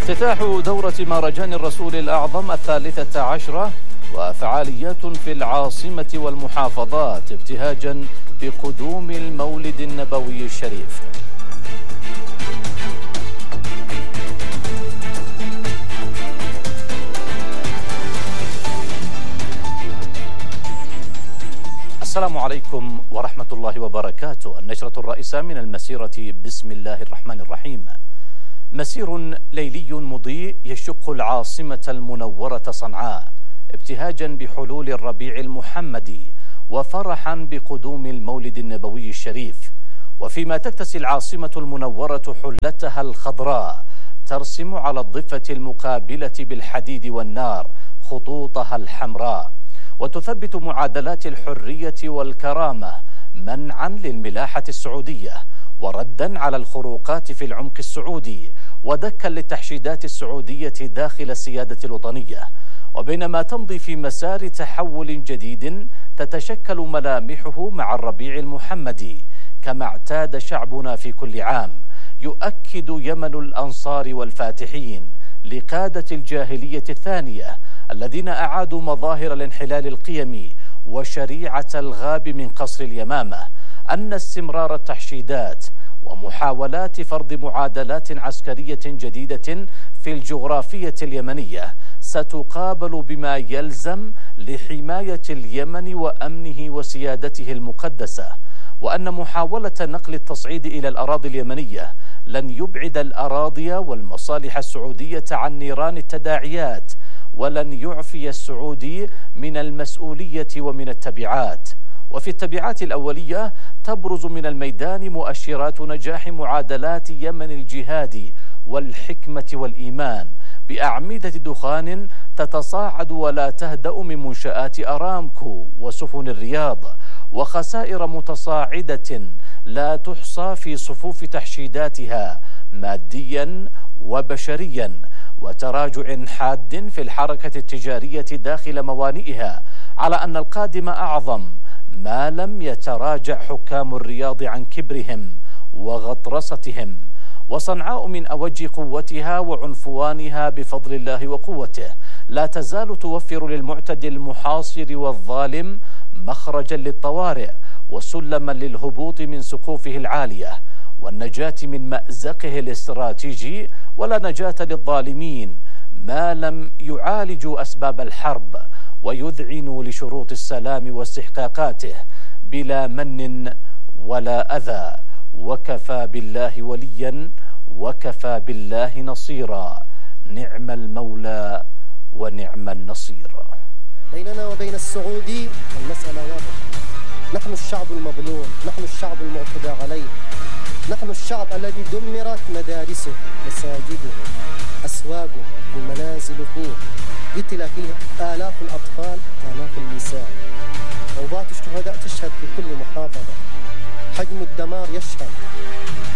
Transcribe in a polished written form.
افتتاح دورة مهرجان الرسول الأعظم 13 وفعاليات في العاصمة والمحافظات ابتهاجا بقدوم المولد النبوي الشريف. السلام عليكم ورحمة الله وبركاته. النشرة الرئيسة من المسيرة بسم الله الرحمن الرحيم. مسير ليلي مضيء يشق العاصمة المنورة صنعاء ابتهاجا بحلول الربيع المحمدي وفرحا بقدوم المولد النبوي الشريف، وفيما تكتسي العاصمة المنورة حلتها الخضراء ترسم على الضفة المقابلة بالحديد والنار خطوطها الحمراء، وتثبت معادلات الحرية والكرامة منعا للملاحة السعودية وردا على الخروقات في العمق السعودي ودكا للتحشيدات السعودية داخل السيادة الوطنية. وبينما تمضي في مسار تحول جديد تتشكل ملامحه مع الربيع المحمدي كما اعتاد شعبنا في كل عام، يؤكد يمن الأنصار والفاتحين لقادة الجاهلية الثانية الذين أعادوا مظاهر الانحلال القيمي وشريعة الغاب من قصر اليمامة أن استمرار التحشيدات ومحاولات فرض معادلات عسكرية جديدة في الجغرافية اليمنية ستقابل بما يلزم لحماية اليمن وأمنه وسيادته المقدسة، وأن محاولة نقل التصعيد إلى الأراضي اليمنية لن يبعد الأراضي والمصالح السعودية عن نيران التداعيات ولن يعفي السعودي من المسؤولية ومن التبعات. وفي التبعات الأولية تبرز من الميدان مؤشرات نجاح معادلات يمن الجهاد والحكمة والإيمان بأعمدة دخان تتصاعد ولا تهدأ من منشآت أرامكو وسفن الرياض، وخسائر متصاعدة لا تحصى في صفوف تحشيداتها ماديا وبشريا، وتراجع حاد في الحركة التجارية داخل موانئها، على أن القادم أعظم ما لم يتراجع حكام الرياض عن كبرهم وغطرستهم. وصنعاء من أوج قوتها وعنفوانها بفضل الله وقوته لا تزال توفر للمعتدي المحاصر والظالم مخرجا للطوارئ وسلما للهبوط من سقوفه العالية والنجاة من مأزقه الاستراتيجي، ولا نجاة للظالمين ما لم يعالجوا أسباب الحرب ويذعنوا لشروط السلام واستحقاقاته بلا من ولا أذى. وكفى بالله وليا وكفى بالله نصيرا، نعم المولى ونعم النصير. بيننا وبين السعودي المسألة واضحة، نحن الشعب المظلوم، نحن الشعب المعتدى عليه، نحن الشعب الذي دمرت مدارسه، مساجده، أسواقه، المنازل فيه، قتل فيه آلاف الأطفال، آلاف النساء، أوبات الشهداء تشهد في كل محافظة، حجم الدمار يشهد.